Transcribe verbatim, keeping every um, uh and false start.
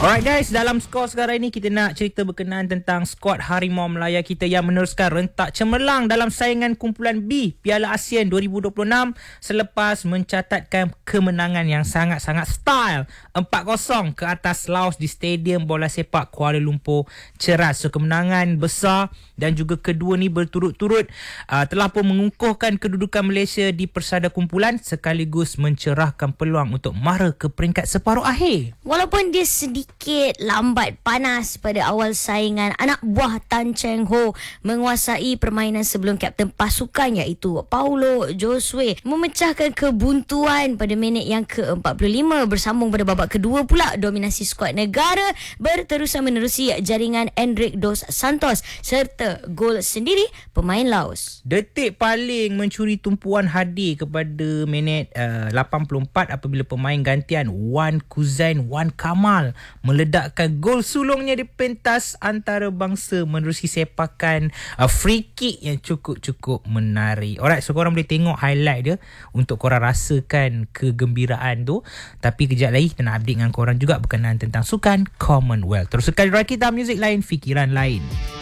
Alright guys, dalam skor sekarang ini kita nak cerita berkenaan tentang skuad Harimau Melaya kita yang meneruskan rentak cemerlang dalam saingan kumpulan B Piala ASEAN dua ribu dua puluh enam selepas mencatatkan kemenangan yang sangat-sangat style empat kosong ke atas Laos di Stadium Bola Sepak Kuala Lumpur Ceras. So kemenangan besar dan juga kedua ni berturut-turut uh, telah pun mengukuhkan kedudukan Malaysia di persada kumpulan sekaligus mencerahkan peluang untuk mara ke peringkat separuh akhir. Walaupun dia sedikit lambat panas pada awal saingan, anak buah Tan Cheng Ho menguasai permainan sebelum kapten pasukan iaitu Paulo Josue memecahkan kebuntuan pada minit yang ke empat puluh lima. Bersambung pada babak kedua pula, dominasi skuad negara berterusan menerusi jaringan Enric dos Santos serta gol sendiri pemain Laos. Detik paling mencuri tumpuan hadir kepada minit uh, lapan puluh empat apabila pemain gantian Wan Kuzain Wan Kamal meledakkan gol sulungnya di pentas antarabangsa menerusi sepakan uh, free kick yang cukup-cukup menarik. Alright, so korang boleh tengok highlight dia untuk korang rasakan kegembiraan tu. Tapi kejap lagi kita nak update dengan korang juga berkenaan tentang sukan Commonwealth. Teruskan kita, muzik lain, fikiran lain.